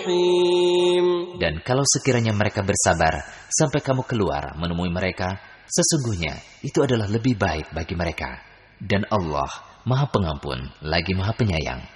الرحيم. Dan kalau sekiranya mereka bersabar sampai kamu keluar menemui mereka, sesungguhnya itu adalah lebih baik bagi mereka. Dan Allah Maha Pengampun lagi Maha Penyayang.